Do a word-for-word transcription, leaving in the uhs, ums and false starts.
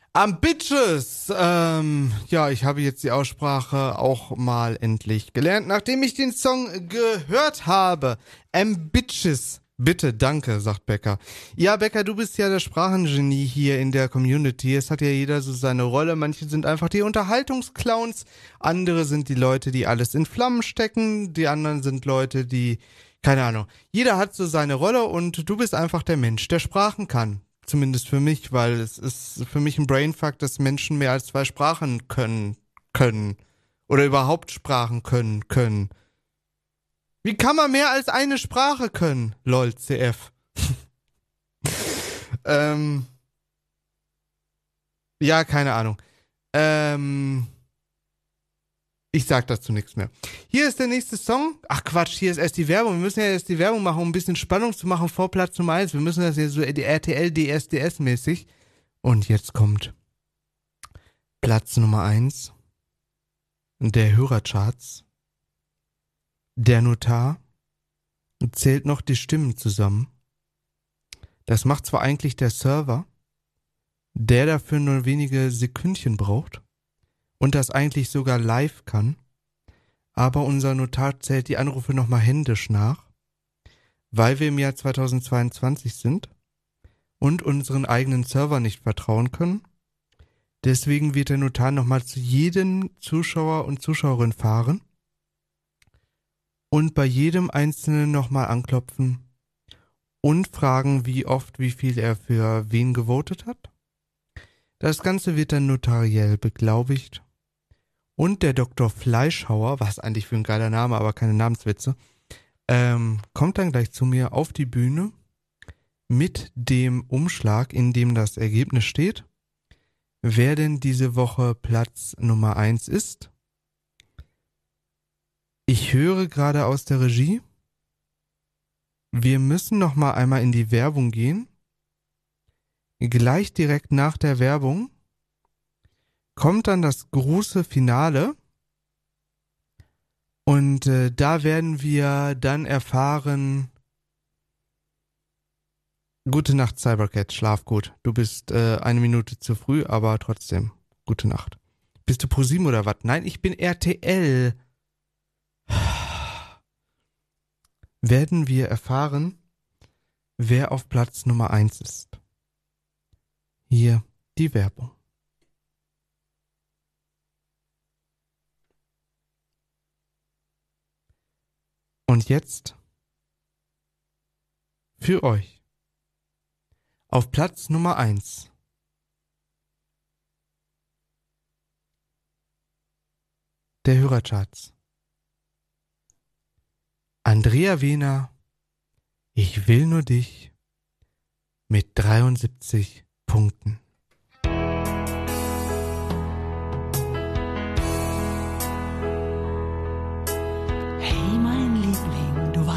Ambitious. Ähm, ja, ich habe jetzt die Aussprache auch mal endlich gelernt, nachdem ich den Song gehört habe. Ambitious. Bitte, danke, sagt Becker. Ja, Becker, du bist ja der Sprachengenie hier in der Community. Es hat ja jeder so seine Rolle. Manche sind einfach die Unterhaltungsclowns. Andere sind die Leute, die alles in Flammen stecken. Die anderen sind Leute, die, keine Ahnung. Jeder hat so seine Rolle und du bist einfach der Mensch, der Sprachen kann. Zumindest für mich, weil es ist für mich ein Brainfuck, dass Menschen mehr als zwei Sprachen können, können. Oder überhaupt Sprachen können, können. Wie kann man mehr als eine Sprache können? Lol, C F. ähm. Ja, keine Ahnung. Ähm. Ich sag dazu nichts mehr. Hier ist der nächste Song. Ach Quatsch, hier ist erst die Werbung. Wir müssen ja erst die Werbung machen, um ein bisschen Spannung zu machen vor Platz Nummer eins. Wir müssen das ja so R T L D S D S-mäßig. Und jetzt kommt Platz Nummer eins der Hörercharts. Der Notar zählt noch die Stimmen zusammen. Das macht zwar eigentlich der Server, der dafür nur wenige Sekündchen braucht und das eigentlich sogar live kann, aber unser Notar zählt die Anrufe nochmal händisch nach, weil wir im Jahr zweitausendzweiundzwanzig sind und unseren eigenen Server nicht vertrauen können. Deswegen wird der Notar nochmal zu jedem Zuschauer und Zuschauerin fahren und bei jedem Einzelnen nochmal anklopfen und fragen, wie oft, wie viel er für wen gewotet hat. Das Ganze wird dann notariell beglaubigt und der Doktor Fleischhauer, was eigentlich für ein geiler Name, aber keine Namenswitze, ähm, kommt dann gleich zu mir auf die Bühne mit dem Umschlag, in dem das Ergebnis steht, wer denn diese Woche Platz Nummer eins ist. Ich höre gerade aus der Regie, wir müssen noch mal einmal in die Werbung gehen. Gleich direkt nach der Werbung kommt dann das große Finale und äh, da werden wir dann erfahren, gute Nacht Cybercat, schlaf gut. Du bist äh, eine Minute zu früh, aber trotzdem, gute Nacht. Bist du ProSieben oder was? Nein, ich bin R T L. Werden wir erfahren, wer auf Platz Nummer eins ist. Hier die Werbung. Und jetzt für euch auf Platz Nummer eins der Hörercharts. Andrea Wehner, ich will nur dich mit dreiundsiebzig Punkten.